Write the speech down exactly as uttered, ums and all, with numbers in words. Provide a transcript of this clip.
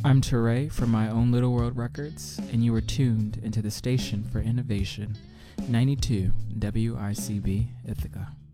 I'm Teray from My Own Little World Records, and you are tuned into the Station for Innovation, ninety-two W I C B Ithaca.